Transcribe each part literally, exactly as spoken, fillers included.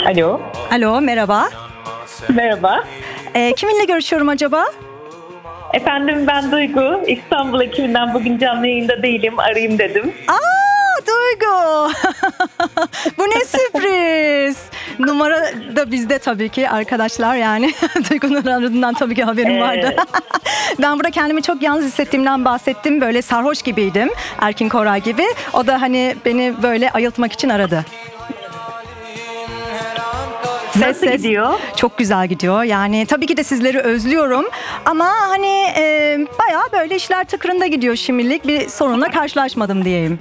Alo, Alo, merhaba. merhaba. Ee, kiminle görüşüyorum acaba? Efendim ben Duygu. İstanbul ekibinden bugün canlı yayında değilim. Arayayım dedim. Aa, Duygu. Bu ne sürpriz. Numara da bizde tabii ki arkadaşlar yani. Duygu'nun aradığından tabii ki haberim vardı. Evet. Ben burada kendimi çok yalnız hissettiğimden bahsettim. Böyle sarhoş gibiydim. Erkin Koray gibi. O da hani beni böyle ayıltmak için aradı. Nasıl gidiyor? Çok güzel gidiyor. Yani tabii ki de sizleri özlüyorum. Ama hani e, bayağı böyle işler tıkırında gidiyor şimdilik. Bir sorunla karşılaşmadım diyeyim.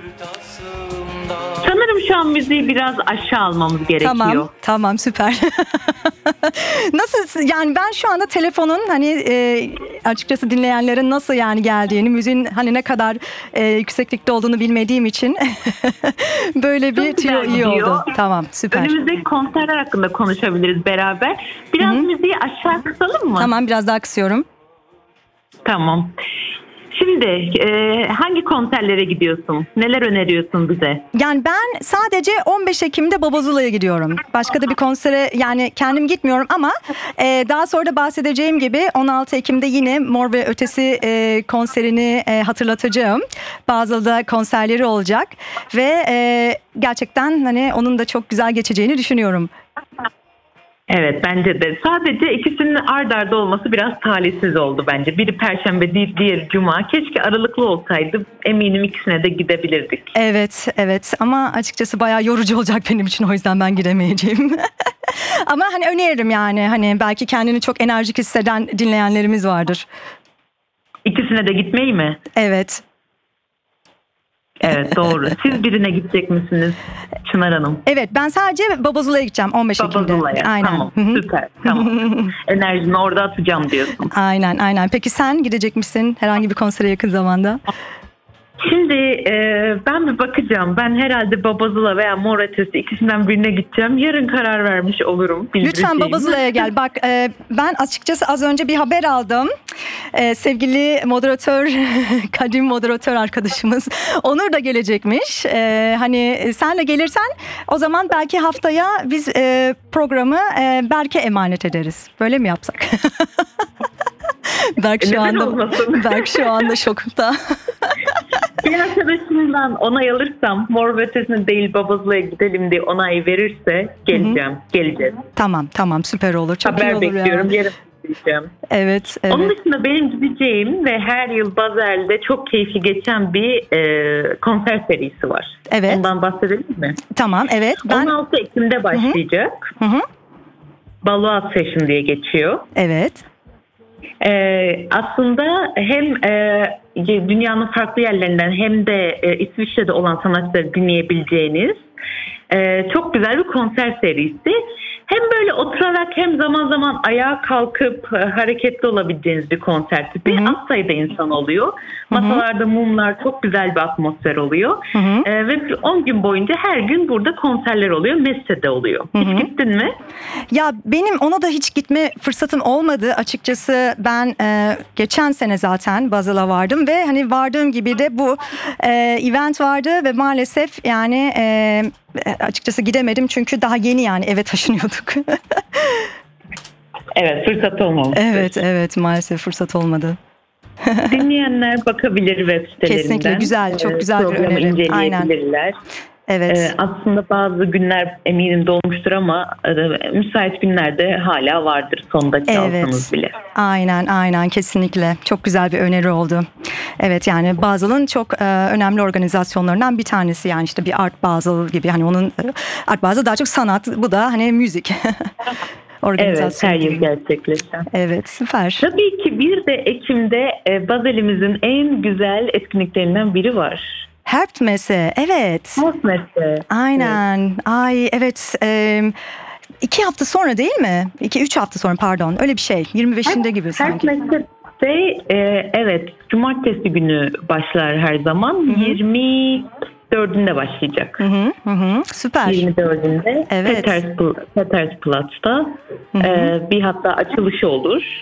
Sanırım şu an müziği biraz aşağı almamız gerekiyor. Tamam, tamam süper. Nasıl yani ben şu anda telefonun hani e, açıkçası dinleyenlerin nasıl yani geldiğini, müziğin hani ne kadar e, yükseklikte olduğunu bilmediğim için böyle bir Çok güzel tüyo iyi gidiyor. oldu. Tamam, süper. Önümüzdeki konserler hakkında konuşabiliriz beraber. Biraz Hı-hı. müziği aşağı kısalım mı? Tamam, biraz daha kısıyorum. Tamam. Şimdi e, hangi konserlere gidiyorsun? Neler öneriyorsun bize? Yani ben sadece on beş Ekim'de Babazula'ya gidiyorum. Başka da bir konsere yani kendim gitmiyorum ama e, daha sonra da bahsedeceğim gibi on altı Ekim'de yine Mor ve Ötesi e, konserini e, hatırlatacağım. Basel'da konserleri olacak ve e, gerçekten hani onun da çok güzel geçeceğini düşünüyorum. Evet bence de. Sadece ikisinin ard arda olması biraz talihsiz oldu bence. Biri Perşembe, di- diğeri Cuma. Keşke aralıklı olsaydı. Eminim ikisine de gidebilirdik. Evet, evet ama açıkçası bayağı yorucu olacak benim için o yüzden ben gidemeyeceğim. Ama hani öneririm yani hani belki kendini çok enerjik hisseden dinleyenlerimiz vardır. İkisine de gitmeyi mi? Evet. Evet doğru. Siz birine gidecek misiniz Çınar Hanım? Evet ben sadece Babazula'ya gideceğim on beş Ekim'de. Babazula'ya. Aynen. Tamam Hı hı. süper. Tamam. Enerjimi orada atacağım diyorsun. Aynen aynen. Peki sen gidecek misin herhangi bir konsere yakın zamanda? Şimdi e, ben bir bakacağım. Ben herhalde Babazula veya Mor Ötesi ikisinden birine gideceğim. Yarın karar vermiş olurum. Lütfen Babazula'ya gel. Bak e, ben açıkçası az önce bir haber aldım. E, sevgili moderatör, kadim moderatör arkadaşımız Onur da gelecekmiş. E, hani senle gelirsen o zaman belki haftaya biz e, programı e, Berk'e emanet ederiz. Böyle mi yapsak? Berk şu Neden anda olmasın? Berk şu anda şokta. Bir arkadaşımdan onay alırsam Mor ve Ötesi'ne değil Babazula'ya gidelim diye onay verirse geleceğim. Geleceğiz. Tamam tamam süper olur. Çok iyi Haber olur bekliyorum. ya. Yarın gideceğim. Evet evet. Onun dışında benim gideceğim ve her yıl Basel'de çok keyifli geçen bir e, konser serisi var. Evet. Ondan bahsedelim mi? Tamam evet. Ben on altı Ekim'de başlayacak. Hı hı. Baluat Session diye geçiyor. Evet. Ee, aslında hem e, dünyanın farklı yerlerinden hem de e, İsviçre'de olan sanatçıları dinleyebileceğiniz e, çok güzel bir konser serisi. Hem böyle oturarak hem zaman zaman ayağa kalkıp e, hareketli olabileceğiniz bir konser tipi. Hı hı. Az sayıda insan oluyor. Masalarda mumlar, çok güzel bir atmosfer oluyor. Hı hı. E, ve on gün boyunca her gün burada konserler oluyor. Messe'de oluyor. Hı hı. Hiç gittin mi? Ya benim ona da hiç gitme fırsatım olmadı. Açıkçası ben e, geçen sene zaten Basel'a vardım ve hani vardığım gibi de bu e, event vardı ve maalesef yani e, açıkçası gidemedim çünkü daha yeni yani eve taşınıyorduk. Evet, fırsat olmamış. Evet evet maalesef fırsat olmadı. Dinleyenler bakabilir web sitelerinden. Kesinlikle güzel, çok Ee, güzel bir programı öneri. inceleyebilirler. Evet. Ee, aslında bazı günler eminim dolmuştur ama e, müsait günlerde hala vardır son dakika Evet. alsanız bile. Aynen aynen kesinlikle çok güzel bir öneri oldu. Evet yani Basel'ın çok e, önemli organizasyonlarından bir tanesi yani işte bir Art Basel gibi hani onun e, Art Basel daha çok sanat bu da hani müzik. Evet, her yıl gibi. gerçekleşen. Evet süper. Tabii ki bir de Ekim'de e, Basel'imizin en güzel etkinliklerinden biri var. Herbstmesse evet. Mosmesse. Aynen. Ay evet. E, iki hafta sonra değil mi? İki üç hafta sonra pardon. Öyle bir şey. yirmi beşinde gibi sanki. Herbstmesse e, evet Cumartesi günü başlar her zaman. Hı hı. yirmi dördünde başlayacak. Hı hı, hı hı. Süper. yirmi dördünde Evet. Peterspl- Petersplatz'ta Hı hı. e, bir hatta açılışı olur.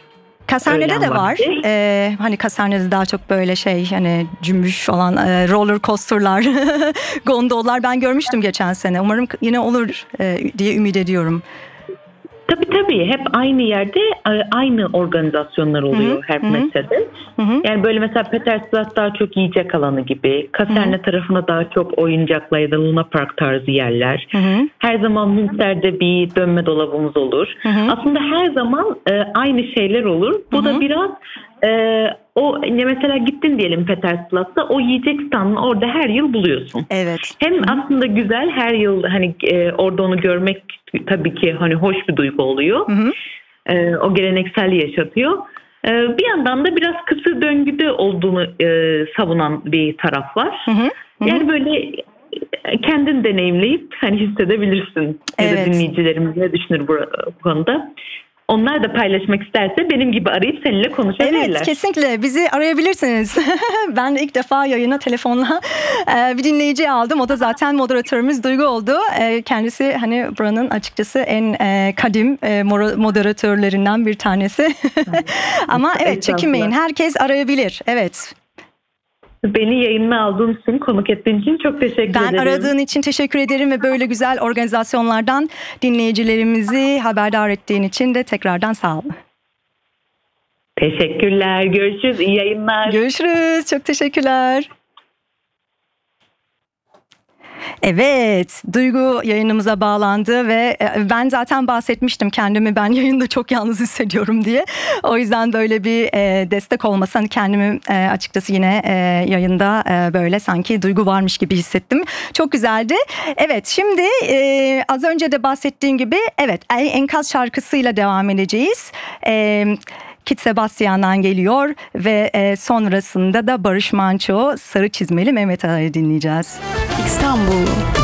Kasarne'de öğlen de var. vakti. Ee, hani Kasarne'de daha çok böyle şey hani cümbüş olan e, roller coaster'lar, gondollar ben görmüştüm geçen sene. Umarım yine olur e, diye ümit ediyorum. Tabii tabii hep aynı yerde e, aynı organizasyonlar oluyor Hı hı, her hı hı. mesele. Hı hı. Yani böyle mesela Petersburg daha çok yiyecek alanı gibi. Kaserne tarafına daha çok oyuncaklar ya da Luna Park tarzı yerler. Hı hı. Her zaman Münster'de bir dönme dolabımız olur. Hı hı. Aslında her zaman e, aynı şeyler olur. Bu Hı hı. da biraz e, o ne mesela gittin diyelim Petersburg'da o yiyecek standını orada her yıl buluyorsun. Evet. Hem aslında güzel her yıl hani e, orada onu görmek tabii ki hani hoş bir duygu oluyor. Hı hı. E, o gelenekselliği yaşatıyor. E, bir yandan da biraz kısır döngüde olduğunu e, savunan bir taraf var. Hı hı. Hı hı. Yani böyle e, kendin deneyimleyip hani hissedebilirsin. Ya da Evet. dinleyicilerimiz ne düşünür bu, bu konuda. Onlar da paylaşmak isterse benim gibi arayıp seninle konuşabilirler. Evet, kesinlikle bizi arayabilirsiniz. Ben de ilk defa yayına telefonla e, bir dinleyici aldım. O da zaten moderatörümüz Duygu oldu. E, kendisi hani buranın açıkçası en e, kadim e, moro- moderatörlerinden bir tanesi. Ama evet, çekinmeyin. Herkes arayabilir. Evet. Beni yayınına aldığın için, konuk ettiğin için çok teşekkür Ben ederim. aradığın için teşekkür ederim ve böyle güzel organizasyonlardan dinleyicilerimizi haberdar ettiğin için de tekrardan sağ ol. Teşekkürler. Görüşürüz. İyi yayınlar. Görüşürüz. Çok teşekkürler. Evet, Duygu yayınımıza bağlandı ve ben zaten bahsetmiştim kendimi ben yayında çok yalnız hissediyorum diye. O yüzden böyle bir destek olmasa hani kendimi açıkçası yine yayında böyle sanki Duygu varmış gibi hissettim. Çok güzeldi. Evet, şimdi az önce de bahsettiğim gibi evet Enkaz şarkısıyla devam edeceğiz. Kit Sebastian'dan geliyor ve sonrasında da Barış Manço, Sarı Çizmeli Mehmet Ağa'yı dinleyeceğiz. İstanbul.